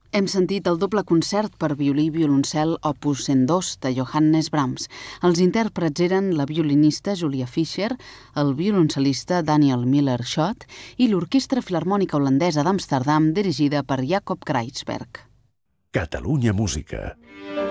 Hem sentit el doble concert per violí i violoncel Opus 102 de Johannes Brahms. Els intèrprets eren la violinista Julia Fischer, el violoncel·lista Daniel Miller-Schott i l'Orquestra Filharmònica Holandesa d'Amsterdam dirigida per Jacob Kreizberg. Catalunya Música.